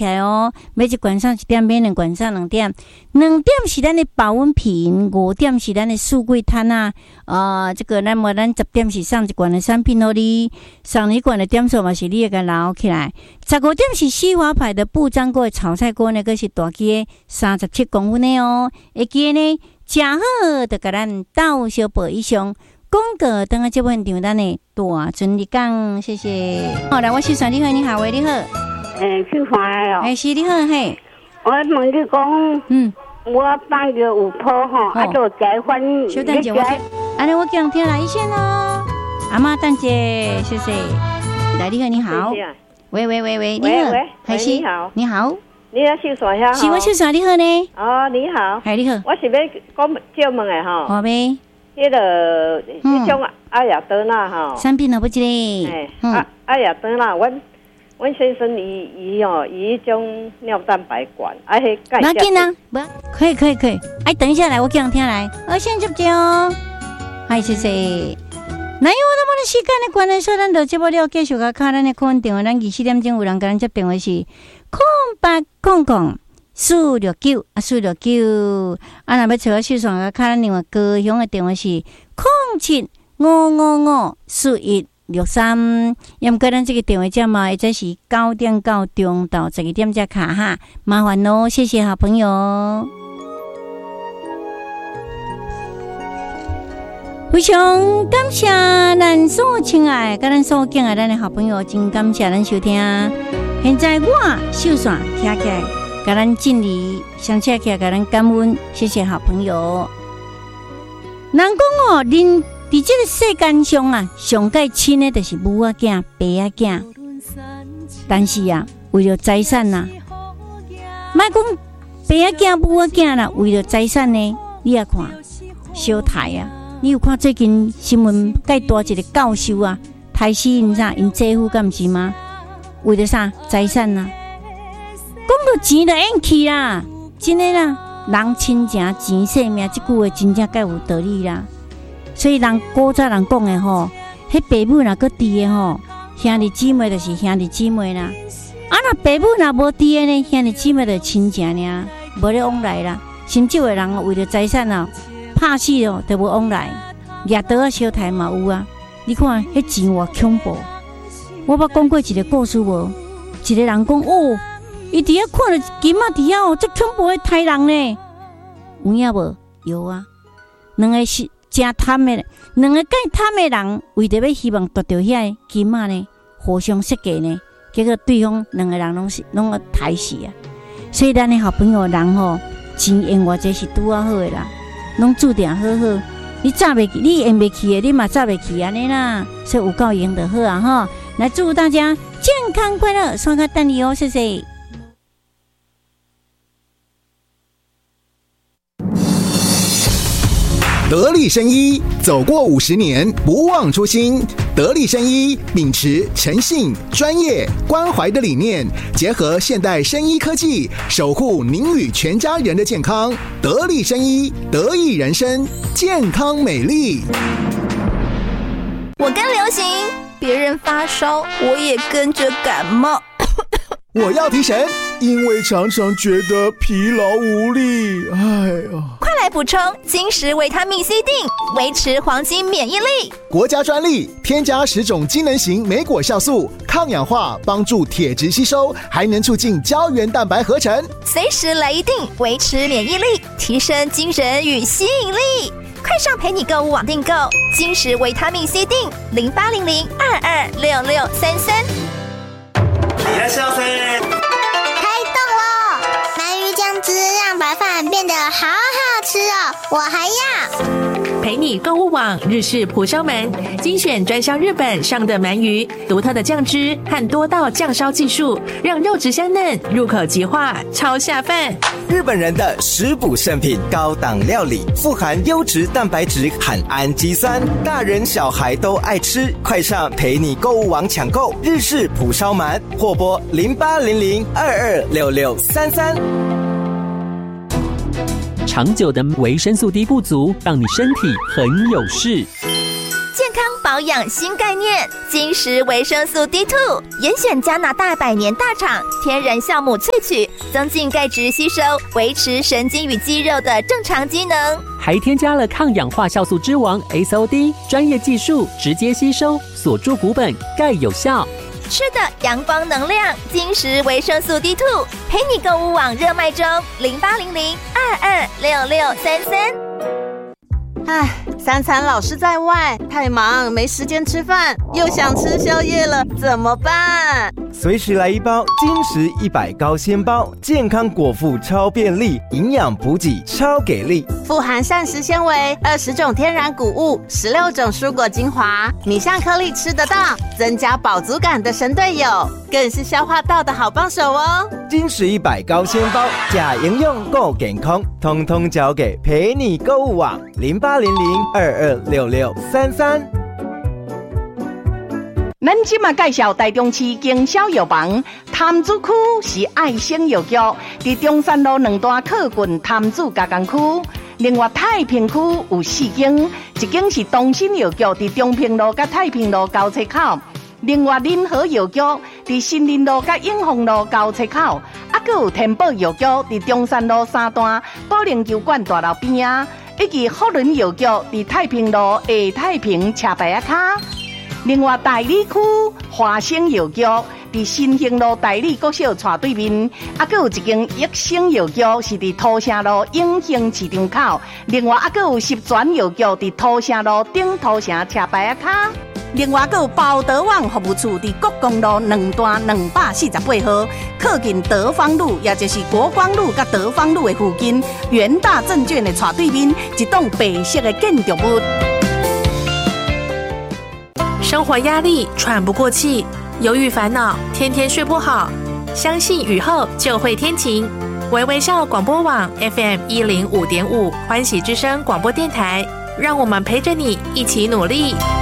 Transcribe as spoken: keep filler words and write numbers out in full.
起来哦，每一罐上一点，每两罐上两点，两点是咱的保温瓶，五点是咱的素桂摊啊，呃，这个咱么咱十点是上一罐的产品哦，你上一罐的点数嘛是你个捞起来，十五点是西华牌的不粘锅的炒菜锅呢，个是大机的三十七公分的哦，会记呢，食好就甲咱倒小杯以上。广告等下这部现场，咱的大尊你讲，谢谢。好，来，我秀爽，你好，你好，喂，你好。 诶，秀爽哦。 哎，是你好，嘿。 我问你讲，嗯，我放个有坡吼，啊，就结婚。 小等姐，我安尼我讲听来一线哦。阿妈，等姐，谢谢。来，你好，你好。喂喂喂喂，你好， 还是你好， 你好。 你要秀爽呀？ 是我秀爽，你好呢。 哦，你好。 哎，你好。 我是要讲借问的吼。 好呗。 迄个迄种阿雅德纳哈， 产品了不知嘞。 哎，阿阿雅德纳，阮阮先生伊伊哦，伊迄种尿蛋白管，啊，迄钙。不要紧啊， 不，可以可以可以。哎，等一下来，我讲听来，我先接接哦。嗨，谢谢。那有那么的时间的关系，所以咱就接不了，继续甲卡咱的空电话，咱二四点钟有人甲咱接电话是空八空空。四六九啊，四六九啊！若要找我秀爽个卡，咱另外高雄的电话是零七五五五四一六三。要毋过咱这个电话号码，或者是九点到中到十二点才卡哈，麻烦咯，谢谢好朋友。非常感谢咱所亲爱、甲咱所敬爱咱的好朋友，真感谢咱收听。现在我秀爽听起来。甲咱敬礼，相请起来，甲咱感恩，谢谢好朋友。人讲哦，人伫这个世间上啊，上介亲的就是母仔囝、爸仔囝。但是啊，为了财产呐、啊，莫讲爸仔囝、母仔囝啦，为了财产呢，你也看小台啊，你有看最近新闻介大一个教授啊，杀死因啥因姐夫，敢毋是吗？为了啥财产呐、啊？讲到钱就演去啦，真的啦，人亲情钱性命，这句话真正介有道理啦。所以人古早人讲的吼，迄爸母若搁伫的吼，兄弟姊妹就是兄弟姊妹啦。啊，若爸母若无伫的呢，兄弟姊妹就亲情尔，无咧往来啦。甚至有的人为了财产啊，拍死哦，都无往来，掠刀啊、小台嘛有啊。你看迄钱偌恐怖。我捌讲过一个故事无？一个人讲哦。伊伫遐看着金仔伫遐哦，这恐怖的杀人呢，有影无？有啊，两个是真贪的，两个介贪的人，为着要希望夺到遐金仔呢，互相设计呢，结果对方两个人拢是拢个杀死啊。所以咱的好朋友人吼，钱用偌济是拄啊好的啦，拢注定好好。你早袂，你用袂起的，你嘛早袂起安尼啦。所以有够用就好啊哈！来祝大家健康快乐，双卡等你哦，谢谢。 得力生医走过五十年，不忘初心。得力生医秉持诚信、专业、关怀的理念，结合现代生医科技，守护您与全家人的健康。得力生医，得益人生，健康美丽。 我跟流行，别人发烧，我也跟着感冒。 我要提神，因为常常觉得疲劳无力。哎呀， 快来补充金石维他命 C 锭，维持黄金免疫力。 国家专利，添加十种机能型莓果酵素，抗氧化，帮助铁质吸收，还能促进胶原蛋白合成。 随时来一锭，维持免疫力，提升精神与吸引力。快上陪你购物网订购金石维他命 C 锭，零八零零二二六六三三。 いらっしゃいませ。 开动喽！鳗鱼酱汁让白饭变得好好吃哦，我还要。 陪你购物网日式蒲烧鳗，精选专销日本上的鳗鱼，独特的酱汁和多道酱烧技术，让肉质香嫩，入口即化，超下饭。 日本人的食补圣品，高档料理，富含优质蛋白质和氨基酸，大人小孩都爱吃。快上陪你购物网抢购日式蒲烧鳗，或拨零八零零二二六六三三。 长久的维生素 D 不足，让你身体很有事。 健康保养新概念，金石维生素 D 二 严选加拿大百年大厂天然酵母萃取，增进钙质吸收，维持神经与肌肉的正常机能， 还添加了抗氧化酵素之王 S O D， 专业技术直接吸收，锁住骨本，钙有效。 吃的阳光能量，金石维生素 D 二 陪你购物网热卖中，零八零零二二六六三三。 唉，三餐老是在外，太忙没时间吃饭，又想吃宵夜了，怎么办？ 随时来一包金石一百高纤包，健康果腹超便利，营养补给超给力， 富含膳食纤维，二十种天然谷物，十六种蔬果精华，米香颗粒吃得到，增加饱足感的神队友，更是消化道的好帮手哦。 金石一百高纤包，假营养够健康，通通交给陪你购物网零八零零二二六六三三。 咱即马介绍台中市经销药房，潭子区是爱心药局，伫中山路两段靠近潭子加工区。另外太平区有四间，一间是东新药局，伫中平路甲太平路交叉口；另外仁和药局伫新林路甲永丰路交叉口，啊，佮有天宝药局伫中山路三段保龄球馆大楼边啊，以及福伦药局伫太平路下太平车牌啊卡。另外大理区华生药局伫新兴路大理国小斜对面，啊，佮有一间益生药局是伫土城路永兴市场口。另外啊，佮有十全药局伫土城路顶土城车牌啊卡。另外，还有包德网服务处伫国公路两段两百四十八号，靠近德芳路，也就是国光路甲德芳路的附近，元大证券的斜对面，一栋白色的建筑物。 生活压力，喘不过气，忧郁烦恼，天天睡不好。相信雨后就会天晴。微微笑广播网 F M 一零五点五，欢喜之声广播电台，让我们陪着你一起努力。